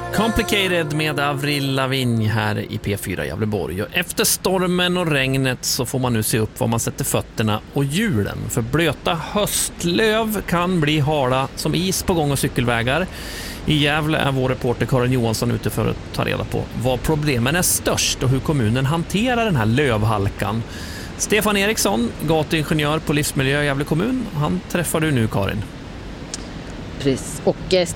Complicated med Avril Lavigne här i P4 Gävleborg. Och efter stormen och regnet så får man nu se upp var man sätter fötterna och hjulen. För blöta höstlöv kan bli hala som is på gång- och cykelvägar. I Gävle är vår reporter Karin Johansson ute för att ta reda på vad problemen är störst och hur kommunen hanterar den här lövhalkan. Stefan Eriksson, gatuingenjör på Livsmiljö i Gävle kommun. Han träffar du nu, Karin. Precis. Och